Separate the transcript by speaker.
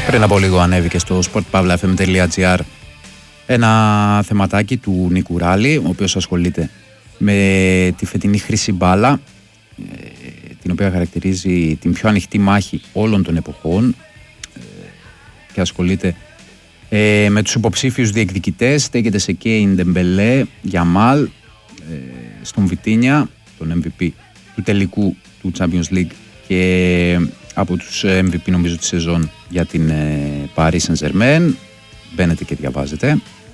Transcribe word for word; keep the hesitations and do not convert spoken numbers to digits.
Speaker 1: Πριν από λίγο ανέβηκε στο σπορτ παύλα εφ εμ τελεία τζι άρ ένα θεματάκι του Νίκου Ράλη, ο οποίος ασχολείται με τη φετινή χρήση μπάλα, την οποία χαρακτηρίζει την πιο ανοιχτή μάχη όλων των εποχών, και ασχολείται ε, με τους υποψήφιους διεκδικητές. Στέκεται σε Κέιν, Ντεμπελέ, Γιαμάλ, ε, στον Βιτίνια, τον εμ βι πι του τελικού του Champions League και από τους εμ βι πι νομίζω τη σεζόν για την ε, Paris Saint-Germain. Μπαίνετε και διαβάζετε.